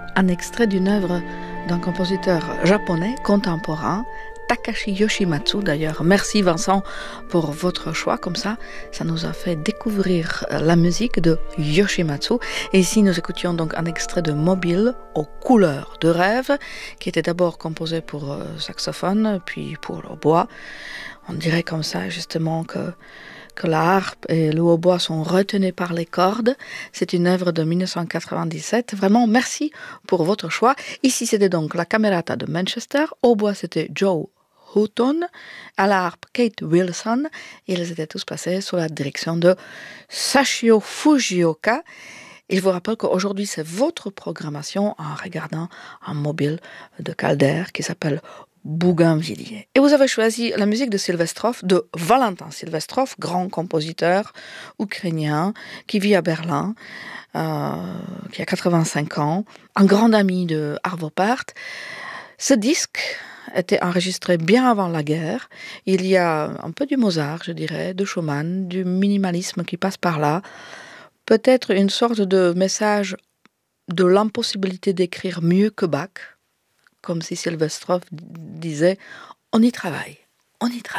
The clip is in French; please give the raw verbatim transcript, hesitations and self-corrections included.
un extrait d'une œuvre d'un compositeur japonais contemporain, Takashi Yoshimatsu d'ailleurs. Merci Vincent pour votre choix, comme ça, ça nous a fait découvrir la musique de Yoshimatsu. Et ici, nous écoutions donc un extrait de Mobile aux couleurs de rêve, qui était d'abord composé pour euh, saxophone, puis pour le bois. On dirait comme ça justement que que la harpe et le hautbois sont retenus par les cordes. C'est une œuvre de dix-neuf cent quatre-vingt-dix-sept. Vraiment, merci pour votre choix. Ici, c'était donc la Camerata de Manchester. Au bois, c'était Joe Houghton. À la harpe, Kate Wilson. Et ils étaient tous placés sous la direction de Sachio Fujioka. Et je vous rappelle qu'aujourd'hui, c'est votre programmation en regardant un mobile de Calder qui s'appelle Bougainvilliers. Et vous avez choisi la musique de Sylvestrov, de Valentin Sylvestrov, grand compositeur ukrainien qui vit à Berlin, euh, qui a quatre-vingt-cinq ans, un grand ami de Arvo Pärt. Ce disque était enregistré bien avant la guerre. Il y a un peu du Mozart, je dirais, de Schumann, du minimalisme qui passe par là. Peut-être une sorte de message de l'impossibilité d'écrire mieux que Bach, comme si Sylvestrov disait « on y travaille, on y travaille ».